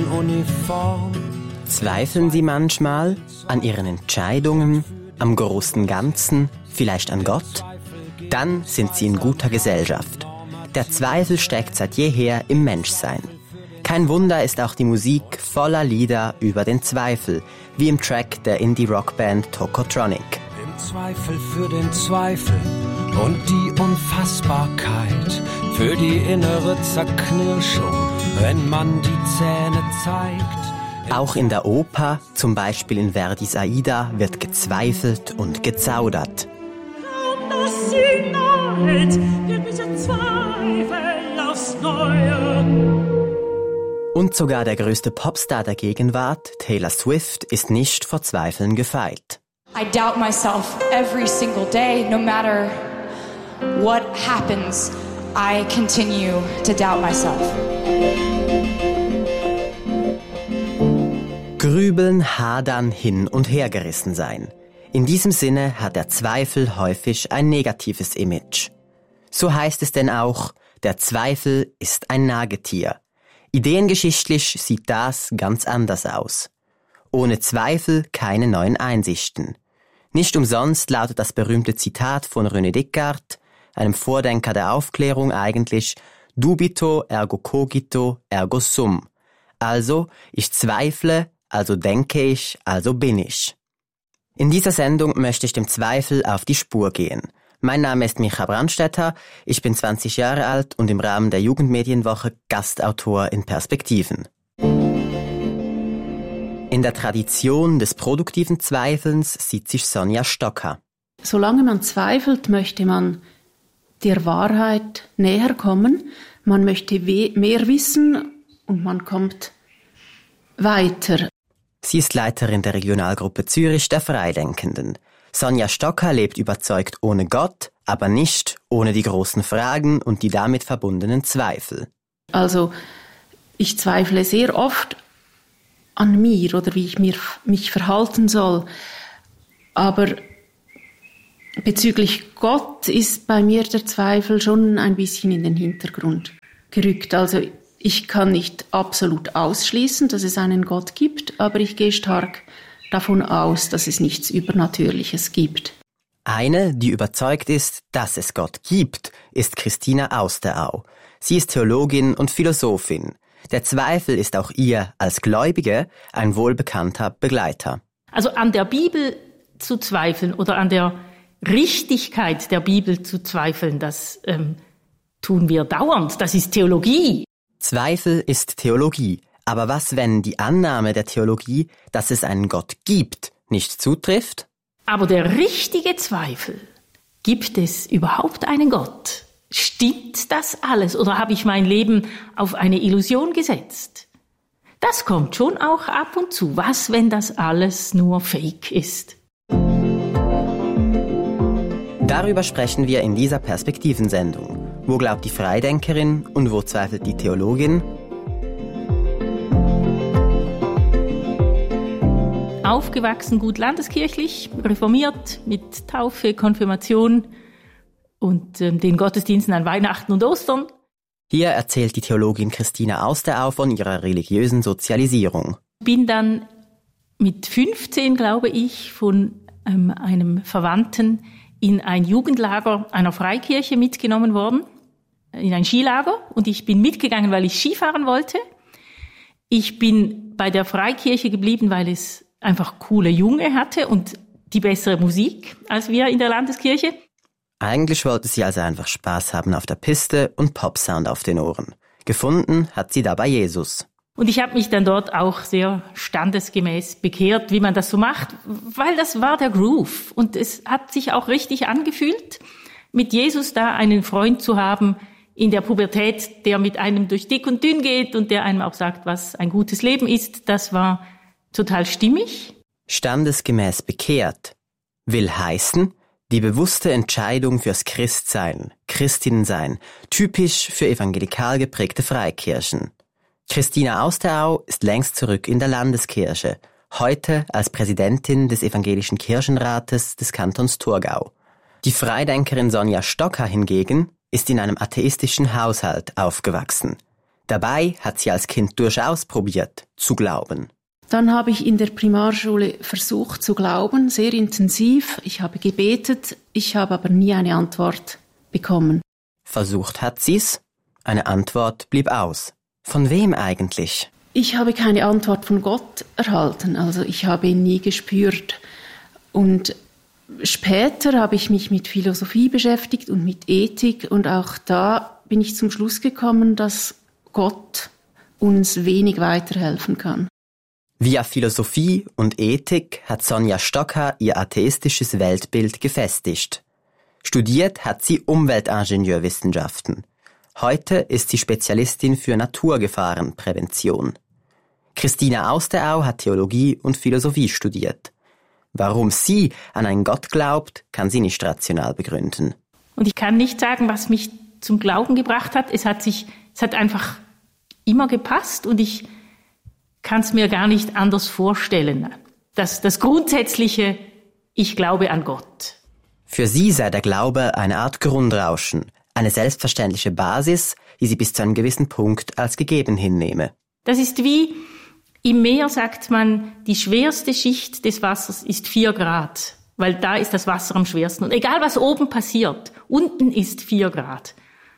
Uniform. Zweifeln Sie manchmal an Ihren Entscheidungen, am großen Ganzen, vielleicht an Gott? Dann sind Sie in guter Gesellschaft. Der Zweifel steckt seit jeher im Menschsein. Kein Wunder ist auch die Musik voller Lieder über den Zweifel, wie im Track der Indie-Rockband Tokotronic. Im Zweifel für den Zweifel und die Unfassbarkeit, für die innere Zerknirschung, wenn man die Zähne zeigt. Auch in der Oper, zum Beispiel in Verdis Aida, wird gezweifelt und gezaudert. Kaum dass sie naht, wird dieser Zweifel aufs Neue. Und sogar der größte Popstar der Gegenwart, Taylor Swift, ist nicht vor Zweifeln gefeit. I doubt myself every single day, no matter what happens, I continue to doubt myself. Grübeln, hadern, hin und her gerissen sein. In diesem Sinne hat der Zweifel häufig ein negatives Image. So heißt es denn auch, der Zweifel ist ein Nagetier. Ideengeschichtlich sieht das ganz anders aus. Ohne Zweifel keine neuen Einsichten. Nicht umsonst lautet das berühmte Zitat von René Descartes, einem Vordenker der Aufklärung eigentlich, dubito ergo cogito ergo sum. Also, ich zweifle, also denke ich, also bin ich. In dieser Sendung möchte ich dem Zweifel auf die Spur gehen. Mein Name ist Micha Brandstätter, ich bin 20 Jahre alt und im Rahmen der Jugendmedienwoche Gastautor in Perspektiven. In der Tradition des produktiven Zweifelns sieht sich Sonja Stocker. Solange man zweifelt, möchte man der Wahrheit näher kommen, man möchte mehr wissen und man kommt weiter. Sie ist Leiterin der Regionalgruppe Zürich der Freidenkenden. Sonja Stocker lebt überzeugt ohne Gott, aber nicht ohne die großen Fragen und die damit verbundenen Zweifel. Also ich zweifle sehr oft an mir oder wie ich mich verhalten soll. Aber bezüglich Gott ist bei mir der Zweifel schon ein bisschen in den Hintergrund gerückt. Also ich kann nicht absolut ausschließen, dass es einen Gott gibt, aber ich gehe stark davon aus, dass es nichts Übernatürliches gibt. Eine, die überzeugt ist, dass es Gott gibt, ist Christina Austerau. Sie ist Theologin und Philosophin. Der Zweifel ist auch ihr als Gläubige ein wohlbekannter Begleiter. Also an der Bibel zu zweifeln oder an der Richtigkeit der Bibel zu zweifeln, das tun wir dauernd. Das ist Theologie. Zweifel ist Theologie. Aber was, wenn die Annahme der Theologie, dass es einen Gott gibt, nicht zutrifft? Aber der richtige Zweifel, gibt es überhaupt einen Gott? Stimmt das alles oder habe ich mein Leben auf eine Illusion gesetzt? Das kommt schon auch ab und zu. Was, wenn das alles nur Fake ist? Darüber sprechen wir in dieser Perspektivensendung. Wo glaubt die Freidenkerin und wo zweifelt die Theologin? Aufgewachsen gut landeskirchlich, reformiert mit Taufe, Konfirmation und den Gottesdiensten an Weihnachten und Ostern. Hier erzählt die Theologin Christina Austerau von ihrer religiösen Sozialisierung. Bin dann mit 15, glaube ich, von einem Verwandten in ein Jugendlager einer Freikirche mitgenommen worden, in ein Skilager. Und ich bin mitgegangen, weil ich Skifahren wollte. Ich bin bei der Freikirche geblieben, weil es einfach coole Junge hatte und die bessere Musik als wir in der Landeskirche. Eigentlich wollte sie also einfach Spaß haben auf der Piste und Popsound auf den Ohren. Gefunden hat sie dabei Jesus. Und ich habe mich dann dort auch sehr standesgemäß bekehrt, wie man das so macht, weil das war der Groove. Und es hat sich auch richtig angefühlt, mit Jesus da einen Freund zu haben in der Pubertät, der mit einem durch dick und dünn geht und der einem auch sagt, was ein gutes Leben ist. Das war total stimmig. Standesgemäß bekehrt will heißen, die bewusste Entscheidung fürs Christsein, Christinnensein, typisch für evangelikal geprägte Freikirchen. Christina Austerau ist längst zurück in der Landeskirche, heute als Präsidentin des Evangelischen Kirchenrates des Kantons Thurgau. Die Freidenkerin Sonja Stocker hingegen ist in einem atheistischen Haushalt aufgewachsen. Dabei hat sie als Kind durchaus probiert, zu glauben. Dann habe ich in der Primarschule versucht zu glauben, sehr intensiv. Ich habe gebetet, ich habe aber nie eine Antwort bekommen. Versucht hat sie's, eine Antwort blieb aus. Von wem eigentlich? Ich habe keine Antwort von Gott erhalten, also ich habe ihn nie gespürt. Und später habe ich mich mit Philosophie beschäftigt und mit Ethik und auch da bin ich zum Schluss gekommen, dass Gott uns wenig weiterhelfen kann. Via Philosophie und Ethik hat Sonja Stocker ihr atheistisches Weltbild gefestigt. Studiert hat sie Umweltingenieurwissenschaften. Heute ist sie Spezialistin für Naturgefahrenprävention. Christina Austerau hat Theologie und Philosophie studiert. Warum sie an einen Gott glaubt, kann sie nicht rational begründen. Und ich kann nicht sagen, was mich zum Glauben gebracht hat. Es hat einfach immer gepasst und ich kann es mir gar nicht anders vorstellen. Das Grundsätzliche, ich glaube an Gott. Für sie sei der Glaube eine Art Grundrauschen, eine selbstverständliche Basis, die sie bis zu einem gewissen Punkt als gegeben hinnehme. Das ist wie im Meer, sagt man, die schwerste Schicht des Wassers ist 4 Grad, weil da ist das Wasser am schwersten. Und egal, was oben passiert, unten ist 4 Grad.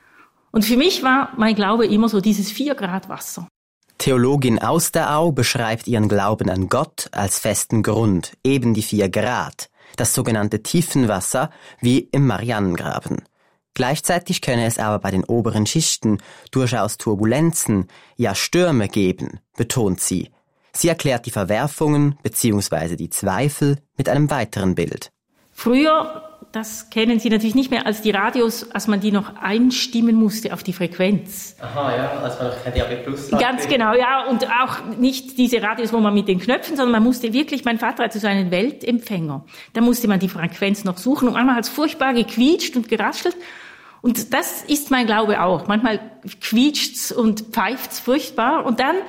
Und für mich war mein Glaube immer so dieses 4 Grad Wasser. Theologin Austerau beschreibt ihren Glauben an Gott als festen Grund, eben die 4 Grad, das sogenannte Tiefenwasser wie im Marianengraben. Gleichzeitig könne es aber bei den oberen Schichten durchaus Turbulenzen, ja Stürme geben, betont sie. Sie erklärt die Verwerfungen bzw. die Zweifel mit einem weiteren Bild. Früher, das kennen Sie natürlich nicht mehr, als die Radios, als man die noch einstimmen musste auf die Frequenz. Aha, ja, als man noch kein DAB+ hatte. Ganz genau, ja, und auch nicht diese Radios, wo man mit den Knöpfen, sondern man musste wirklich, mein Vater hatte so einen Weltempfänger. Da musste man die Frequenz noch suchen und manchmal hat es furchtbar gequietscht und geraschelt. Und das ist mein Glaube auch. Manchmal quietscht's und pfeift's furchtbar und dann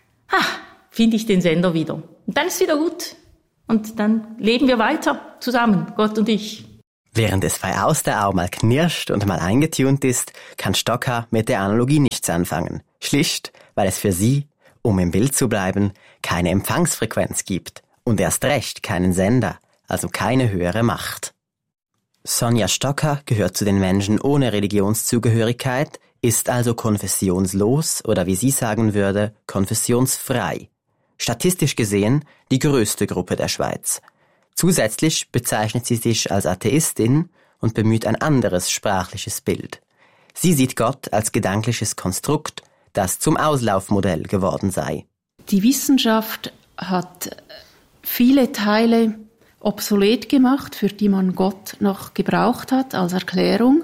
finde ich den Sender wieder. Und dann ist wieder gut. Und dann leben wir weiter zusammen, Gott und ich. Während es bei Austerau mal knirscht und mal eingetunt ist, kann Stocker mit der Analogie nichts anfangen. Schlicht, weil es für sie, um im Bild zu bleiben, keine Empfangsfrequenz gibt. Und erst recht keinen Sender, also keine höhere Macht. Sonja Stocker gehört zu den Menschen ohne Religionszugehörigkeit, ist also konfessionslos oder wie sie sagen würde, konfessionsfrei. Statistisch gesehen die größte Gruppe der Schweiz. Zusätzlich bezeichnet sie sich als Atheistin und bemüht ein anderes sprachliches Bild. Sie sieht Gott als gedankliches Konstrukt, das zum Auslaufmodell geworden sei. Die Wissenschaft hat viele Teile obsolet gemacht, für die man Gott noch gebraucht hat als Erklärung.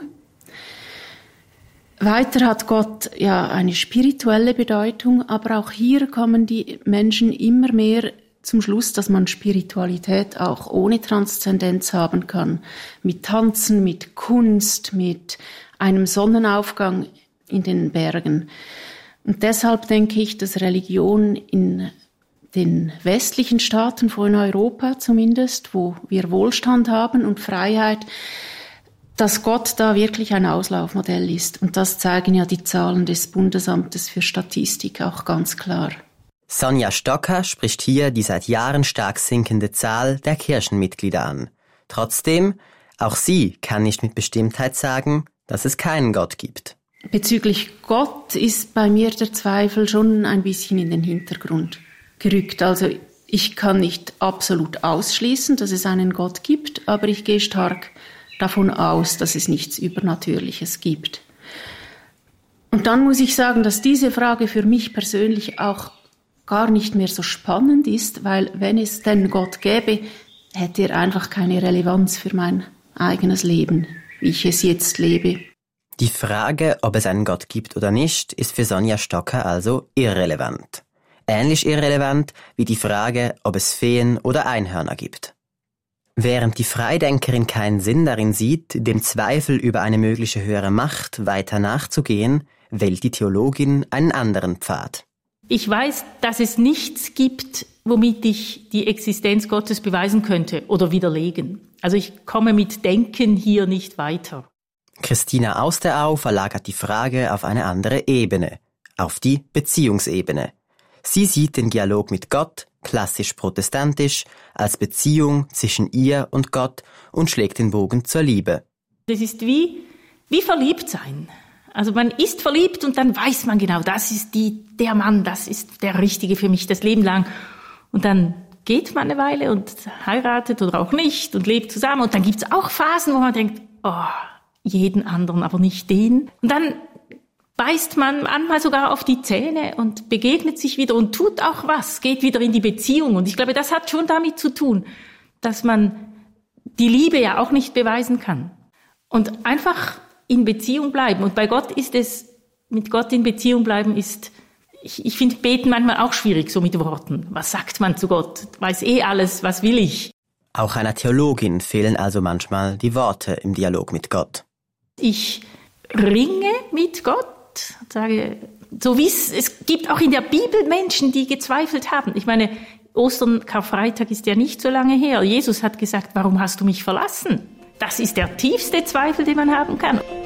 Weiter hat Gott ja eine spirituelle Bedeutung, aber auch hier kommen die Menschen immer mehr zum Schluss, dass man Spiritualität auch ohne Transzendenz haben kann. Mit Tanzen, mit Kunst, mit einem Sonnenaufgang in den Bergen. Und deshalb denke ich, dass Religion in den westlichen Staaten von Europa zumindest, wo wir Wohlstand haben und Freiheit, dass Gott da wirklich ein Auslaufmodell ist. Und das zeigen ja die Zahlen des Bundesamtes für Statistik auch ganz klar. Sonja Stocker spricht hier die seit Jahren stark sinkende Zahl der Kirchenmitglieder an. Trotzdem, auch sie kann nicht mit Bestimmtheit sagen, dass es keinen Gott gibt. Bezüglich Gott ist bei mir der Zweifel schon ein bisschen in den Hintergrund gerückt. Also ich kann nicht absolut ausschließen, dass es einen Gott gibt, aber ich gehe stark davon aus, dass es nichts Übernatürliches gibt. Und dann muss ich sagen, dass diese Frage für mich persönlich auch gar nicht mehr so spannend ist, weil wenn es denn Gott gäbe, hätte er einfach keine Relevanz für mein eigenes Leben, wie ich es jetzt lebe. Die Frage, ob es einen Gott gibt oder nicht, ist für Sonja Stocker also irrelevant. Ähnlich irrelevant wie die Frage, ob es Feen oder Einhörner gibt. Während die Freidenkerin keinen Sinn darin sieht, dem Zweifel über eine mögliche höhere Macht weiter nachzugehen, wählt die Theologin einen anderen Pfad. Ich weiß, dass es nichts gibt, womit ich die Existenz Gottes beweisen könnte oder widerlegen. Also ich komme mit Denken hier nicht weiter. Christina Austerau verlagert die Frage auf eine andere Ebene. auf die Beziehungsebene. Sie sieht den Dialog mit Gott, klassisch protestantisch, als Beziehung zwischen ihr und Gott und schlägt den Bogen zur Liebe. Das ist wie verliebt sein. Also man ist verliebt und dann weiß man genau, das ist der Mann, das ist der Richtige für mich das Leben lang. Und dann geht man eine Weile und heiratet oder auch nicht und lebt zusammen. Und dann gibt's auch Phasen, wo man denkt, jeden anderen, aber nicht den. Und dann beißt man manchmal sogar auf die Zähne und begegnet sich wieder und tut auch was, geht wieder in die Beziehung. Und ich glaube, das hat schon damit zu tun, dass man die Liebe ja auch nicht beweisen kann. Und einfach in Beziehung bleiben. Und bei Gott ist es, mit Gott in Beziehung bleiben ist, ich finde Beten manchmal auch schwierig, so mit Worten. Was sagt man zu Gott? Weiß alles, was will ich? Auch einer Theologin fehlen also manchmal die Worte im Dialog mit Gott. Ich ringe mit Gott, sage, so wie es gibt auch in der Bibel Menschen, die gezweifelt haben. Ich meine, Ostern, Karfreitag ist ja nicht so lange her. Jesus hat gesagt, warum hast du mich verlassen? Das ist der tiefste Zweifel, den man haben kann.